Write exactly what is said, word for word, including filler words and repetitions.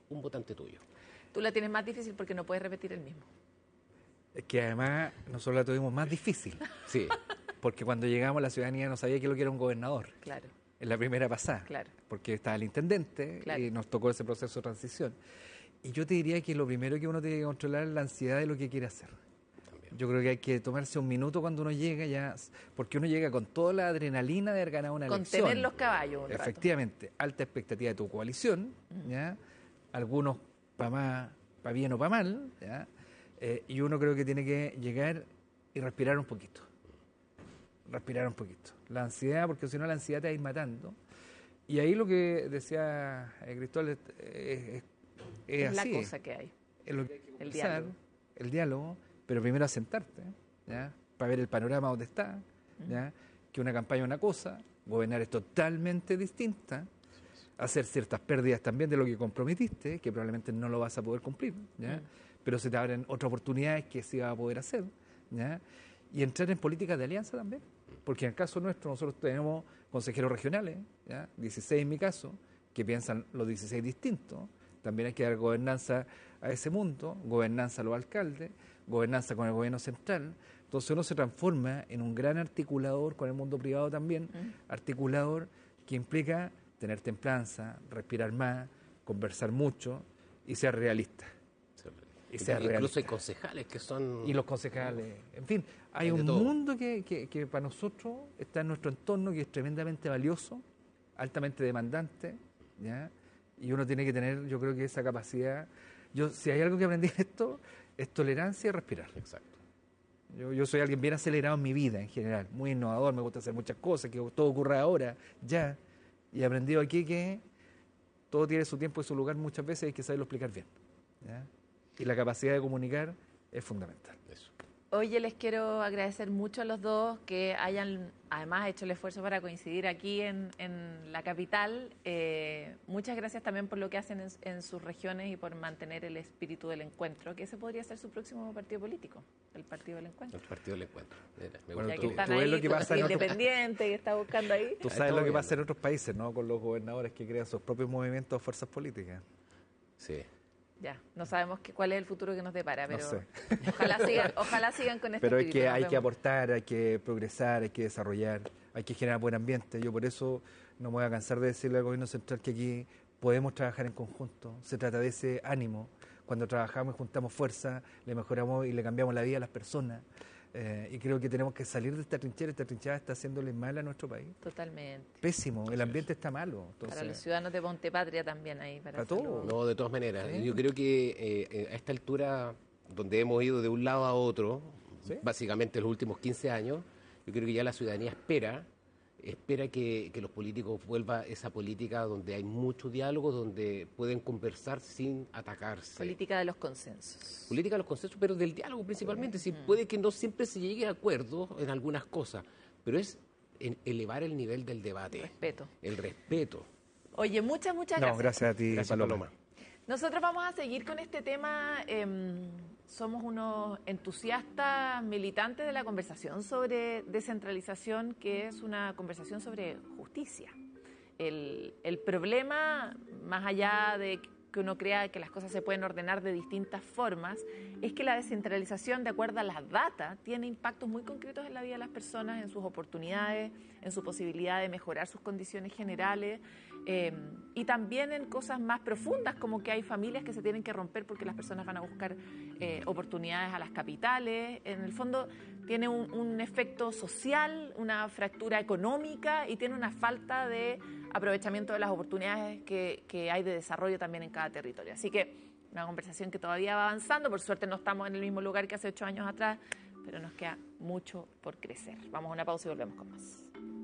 un votante tuyo. Tú la tienes más difícil porque no puedes repetir el mismo. Es que además nosotros la tuvimos más difícil. Sí. Porque cuando llegamos la ciudadanía no sabía que lo que era un gobernador. Claro. En la primera pasada. Claro. Porque estaba el intendente Claro. y nos tocó ese proceso de transición. Y yo te diría que lo primero que uno tiene que controlar es la ansiedad de lo que quiere hacer. También. Yo creo que hay que tomarse un minuto cuando uno llega ya, porque uno llega con toda la adrenalina de haber ganado una elección. Contener los caballos un rato. Efectivamente, alta expectativa de tu coalición, ¿ya? Algunos para más, para bien o para mal, ¿ya? Eh, y uno creo que tiene que llegar y respirar un poquito. Respirar un poquito. La ansiedad, porque si no la ansiedad te va a ir matando. Y ahí lo que decía eh, Cristóbal es, es, es, Es la así, cosa que hay. es lo que hay que El conversar, diálogo. el diálogo, pero primero asentarte, ¿ya? Para ver el panorama donde está, ¿ya? Que una campaña es una cosa, gobernar es totalmente distinta, hacer ciertas pérdidas también de lo que comprometiste, que probablemente no lo vas a poder cumplir, ¿ya? Mm. Pero se te abren otras oportunidades que sí vas a poder hacer, ¿ya? Y entrar en políticas de alianza también, porque en el caso nuestro nosotros tenemos consejeros regionales, ¿ya? dieciséis en mi caso, que piensan los dieciséis distintos. También hay que dar gobernanza a ese mundo, gobernanza a los alcaldes, gobernanza con el gobierno central. Entonces uno se transforma en un gran articulador con el mundo privado también, Mm. articulador que implica tener templanza, respirar más, conversar mucho y ser realista. Y ser Incluso realista. hay concejales que son... Y los concejales, en fin, hay Hay de un todo. mundo que, que, que para nosotros está en nuestro entorno, que es tremendamente valioso, altamente demandante, ¿ya? Y uno tiene que tener, yo creo que esa capacidad. Yo, si hay algo que aprendí en esto, es tolerancia y respirar. Exacto. Yo, yo soy alguien bien acelerado en mi vida en general, muy innovador, me gusta hacer muchas cosas, que todo ocurra ahora, ya. Y he aprendido aquí que todo tiene su tiempo y su lugar muchas veces, hay que saberlo explicar bien, ¿ya? Y la capacidad de comunicar es fundamental. Eso. Oye, les quiero agradecer mucho a los dos que hayan además hecho el esfuerzo para coincidir aquí en, en la capital. Eh, muchas gracias también por lo que hacen en, en sus regiones y por mantener el espíritu del encuentro, que ese podría ser su próximo partido político, el Partido del Encuentro. El partido del encuentro. Mira, me Bueno, Ya gustó que tú- están tú ves ahí, lo que con pasa el en otro- independiente que está buscando ahí. Tú Ahí sabes lo todo que bien. pasa en otros países, ¿no? Con los gobernadores que crean sus propios movimientos o fuerzas políticas. Sí. Ya, no sabemos qué, cuál es el futuro que nos depara, No pero sé. ojalá sigan, ojalá sigan con este Pero hay espíritu. que, Nos hay que vemos. aportar, hay que progresar, hay que desarrollar, hay que generar buen ambiente. Yo por eso no me voy a cansar de decirle al gobierno central que aquí podemos trabajar en conjunto. Se trata de ese ánimo. Cuando trabajamos y juntamos fuerza, le mejoramos y le cambiamos la vida a las personas. Eh, y creo que tenemos que salir de esta trinchera. Esta trinchera está haciéndole mal a nuestro país. Totalmente. Pésimo, el ambiente está malo. Entonces, Para los ciudadanos de Montepatria también ahí. Para Para todos. hacerlo. No, de todas maneras. Sí. Yo creo que eh, eh, a esta altura, donde hemos ido de un lado a otro, Sí. básicamente los últimos quince años, yo creo que ya la ciudadanía espera, espera que, que los políticos vuelvan a esa política donde hay mucho diálogo, donde pueden conversar sin atacarse. Política de los consensos. Política de los consensos, pero del diálogo principalmente. Sí, puede que no siempre se llegue a acuerdos en algunas cosas, pero es en elevar el nivel del debate. Respeto. El respeto. Oye, muchas, muchas no, gracias. gracias a ti, Gracias, Paloma. Paloma. Nosotros vamos a seguir con este tema. eh, somos unos entusiastas militantes de la conversación sobre descentralización, que es una conversación sobre justicia. El, el problema, más allá de que uno crea que las cosas se pueden ordenar de distintas formas, es que la descentralización, de acuerdo a las datas, tiene impactos muy concretos en la vida de las personas, en sus oportunidades, en su posibilidad de mejorar sus condiciones generales, eh, y también en cosas más profundas, como que hay familias que se tienen que romper porque las personas van a buscar eh, oportunidades a las capitales. En el fondo tiene un, un efecto social, una fractura económica y tiene una falta de aprovechamiento de las oportunidades que, que hay de desarrollo también en cada territorio. Así que una conversación que todavía va avanzando. Por suerte no estamos en el mismo lugar que hace ocho años atrás, pero nos queda mucho por crecer. Vamos a una pausa y volvemos con más.